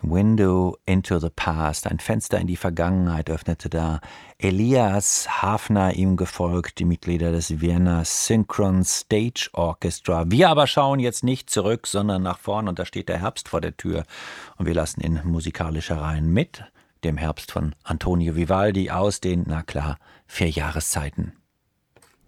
Window into the Past, ein Fenster in die Vergangenheit, öffnete da Elias Hafner, ihm gefolgt, die Mitglieder des Vienna Synchron Stage Orchestra. Wir aber schauen jetzt nicht zurück, sondern nach vorn, und da steht der Herbst vor der Tür. Und wir lassen in musikalischer Reihen mit dem Herbst von Antonio Vivaldi aus den, na klar, 4 Jahreszeiten.